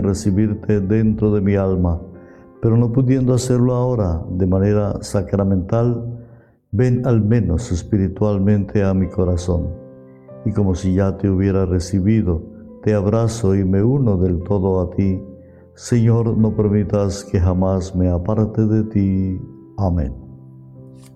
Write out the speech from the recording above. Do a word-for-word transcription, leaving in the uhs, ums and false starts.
recibirte dentro de mi alma, pero no pudiendo hacerlo ahora de manera sacramental, ven al menos espiritualmente a mi corazón. Y como si ya te hubiera recibido, te abrazo y me uno del todo a ti. Señor, no permitas que jamás me aparte de ti. Amén.